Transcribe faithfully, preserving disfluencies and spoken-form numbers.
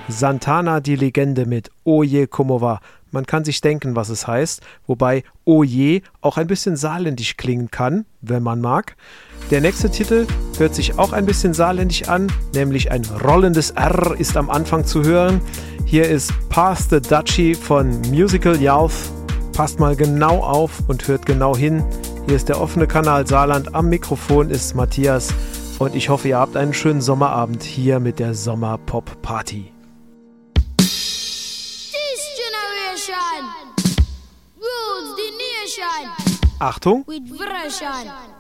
Santana die Legende mit Oje como va. Man kann sich denken, was es heißt, wobei Oje auch ein bisschen saarländisch klingen kann, wenn man mag. Der nächste Titel hört sich auch ein bisschen saarländisch an, nämlich ein rollendes R ist am Anfang zu hören. Hier ist Pass the Dutchie von Musical Youth. Passt mal genau auf und hört genau hin. Hier ist der offene Kanal Saarland. Am Mikrofon ist Matthias und ich hoffe, ihr habt einen schönen Sommerabend hier mit der Sommer-Pop-Party. Rules the nation. Achtung! With version.